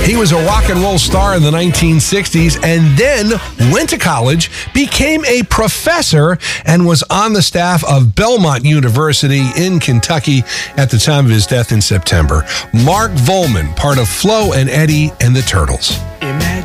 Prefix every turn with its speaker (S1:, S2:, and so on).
S1: He was a rock and roll star in the 1960s and then went to college, became a professor, and was on the staff of Belmont University in Kentucky at the time of his death in September. Mark Volman, part of Flo and Eddie and the Turtles.